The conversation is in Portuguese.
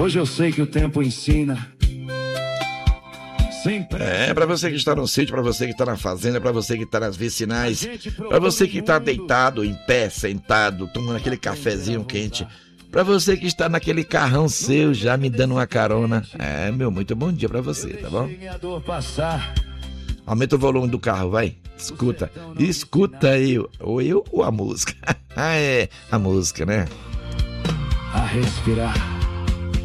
Hoje eu sei que o tempo ensina. Pra você que está no sítio, pra você que está na fazenda, pra você que está nas vicinais, pra você que está deitado, em pé, sentado, tomando aquele cafezinho quente, pra você que está naquele carrão seu, já me dando uma carona. Muito bom dia pra você, tá bom? Aumenta o volume do carro, vai. Escuta aí, ou eu ou a música. A música, né? A respirar.